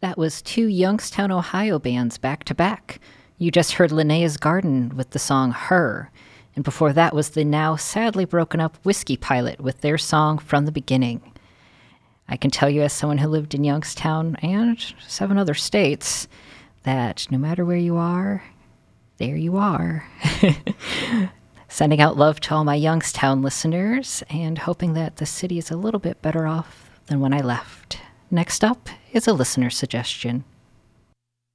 That was two Youngstown, Ohio bands back to back. You just heard Linnea's Garden with the song Her, and before that was the now sadly broken up Whiskey Pilot with their song From the Beginning. I can tell you, as someone who lived in Youngstown and 7 other states, that no matter where you are, there you are. Sending out love to all my Youngstown listeners and hoping that the city is a little bit better off than when I left. Next up is a listener suggestion.